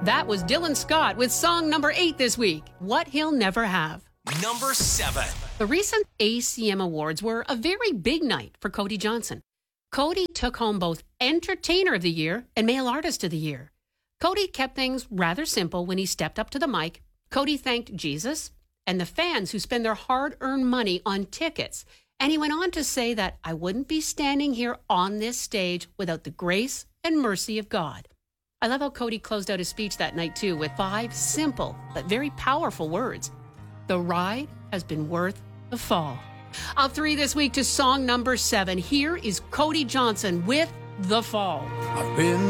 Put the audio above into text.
That was Dylan Scott with song number 8 this week, What He'll Never Have. Number 7. The recent ACM Awards were a very big night for Cody Johnson. Cody took home both Entertainer of the Year and Male Artist of the Year. Cody kept things rather simple when he stepped up to the mic. Cody thanked Jesus and the fans who spend their hard-earned money on tickets. And he went on to say that I wouldn't be standing here on this stage without the grace and mercy of God. I love how Cody closed out his speech that night, too, with 5 simple but very powerful words. The ride has been worth the fall. Up 3 this week to song number 7. Here is Cody Johnson with The Fall. I've been